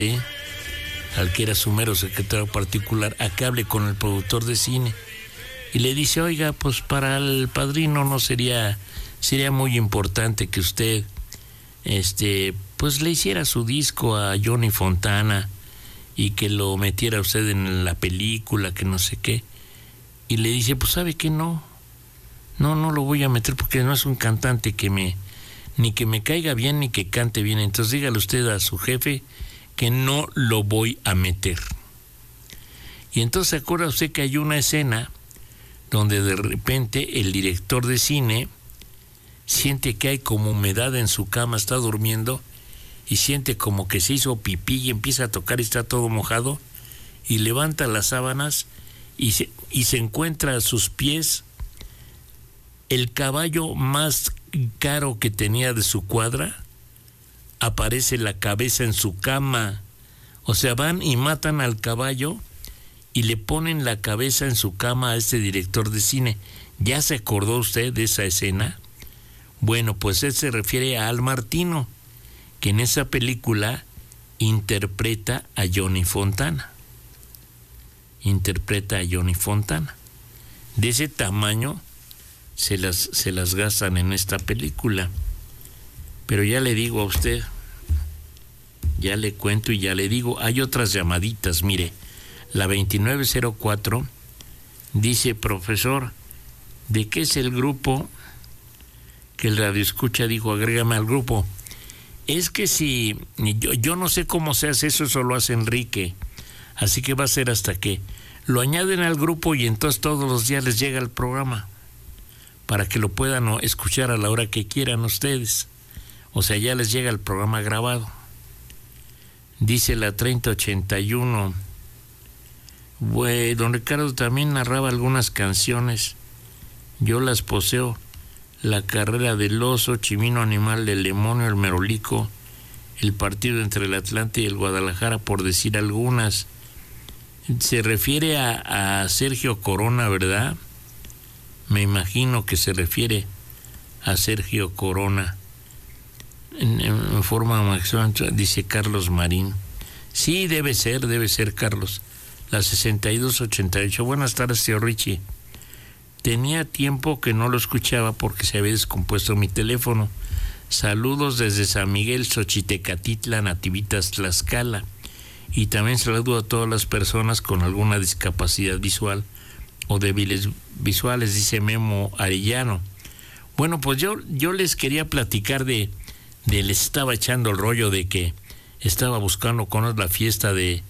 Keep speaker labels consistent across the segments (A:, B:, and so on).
A: al que era su mero secretario particular, a que hable con el productor de cine. Y le dice, oiga, pues para el padrino no sería muy importante que usted, pues le hiciera su disco a Johnny Fontana y que lo metiera usted en la película, que no sé qué. Y le dice, pues sabe que no lo voy a meter porque no es un cantante ni que me caiga bien ni que cante bien. Entonces dígale usted a su jefe que no lo voy a meter. Y entonces se acuerda usted que hay una escena donde de repente el director de cine siente que hay como humedad en su cama, está durmiendo y siente como que se hizo pipí y empieza a tocar y está todo mojado y levanta las sábanas y se encuentra a sus pies el caballo más caro que tenía de su cuadra. Aparece la cabeza en su cama. O sea, van y matan al caballo y le ponen la cabeza en su cama a este director de cine. ¿Ya se acordó usted de esa escena? Bueno, pues él se refiere a Al Martino, que en esa película interpreta a Johnny Fontana. De ese tamaño se las gastan en esta película. Pero ya le digo a usted, ya le cuento y ya le digo, hay otras llamaditas. Mire, la 2904 dice, profesor, ¿de qué es el grupo? Que el radioescucha dijo, agrégame al grupo. Es que si, yo no sé cómo se hace eso lo hace Enrique, así que va a ser hasta que lo añaden al grupo y entonces todos los días les llega el programa, para que lo puedan escuchar a la hora que quieran ustedes. O sea, ya les llega el programa grabado. Dice la 3081. Don Ricardo también narraba algunas canciones. Yo las poseo. La carrera del oso, Chimino Animal del Demonio, el Merolico, el partido entre el Atlante y el Guadalajara, por decir algunas. Se refiere a Sergio Corona, ¿verdad? Me imagino que se refiere a Sergio Corona. En forma maximum, dice Carlos Marín. Sí, debe ser Carlos. La 6288. Buenas tardes, tío Richie. Tenía tiempo que no lo escuchaba porque se había descompuesto mi teléfono. Saludos desde San Miguel, Xochitecatitla, Nativitas, Tlaxcala. Y también saludo a todas las personas con alguna discapacidad visual o débiles visuales, dice Memo Arellano. Bueno, pues yo les quería platicar les estaba echando el rollo de que estaba buscando con la fiesta de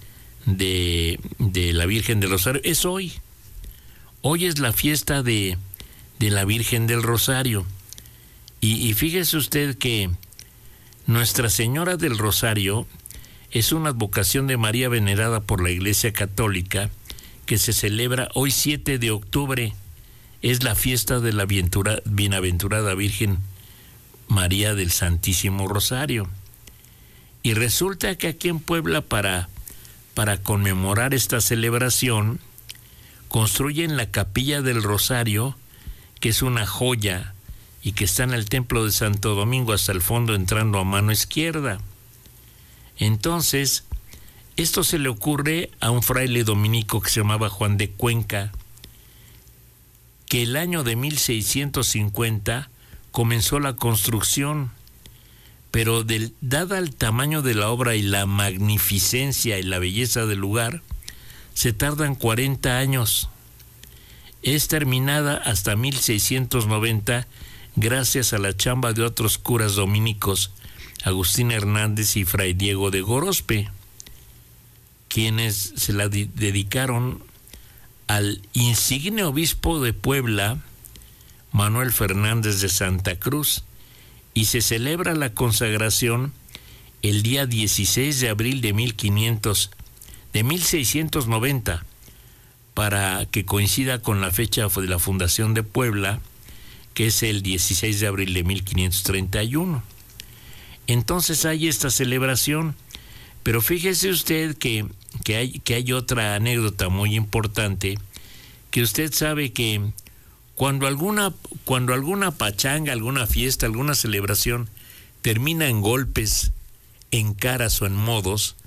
A: la Virgen del Rosario. Es hoy. Hoy es la fiesta de la Virgen del Rosario. Y fíjese usted que Nuestra Señora del Rosario es una advocación de María venerada por la Iglesia Católica que se celebra hoy 7 de octubre. Es la fiesta de la bienaventurada Virgen María del Santísimo Rosario. Y resulta que aquí en Puebla, para conmemorar esta celebración, construyen la Capilla del Rosario, que es una joya y que está en el Templo de Santo Domingo hasta el fondo, entrando a mano izquierda. Entonces, esto se le ocurre a un fraile dominico que se llamaba Juan de Cuenca, que el año de 1650 comenzó la construcción, pero dada el tamaño de la obra y la magnificencia y la belleza del lugar, se tardan 40 años. Es terminada hasta 1690 gracias a la chamba de otros curas dominicos, Agustín Hernández y Fray Diego de Gorospe, quienes se la dedicaron al insigne obispo de Puebla, Manuel Fernández de Santa Cruz, y se celebra la consagración el día 16 de abril de 1690, para que coincida con la fecha de la fundación de Puebla, que es el 16 de abril de 1531. Entonces hay esta celebración, pero fíjese usted que hay otra anécdota muy importante, que usted sabe que cuando alguna pachanga, alguna fiesta, alguna celebración termina en golpes, en caras o en modos,